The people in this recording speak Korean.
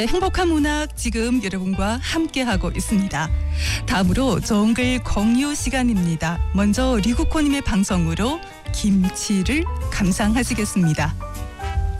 행복한 문학 지금 여러분과 함께하고 있습니다. 다음으로 좋은 글 공유 시간입니다. 먼저 리구코님의 방송으로 김치를 감상하시겠습니다.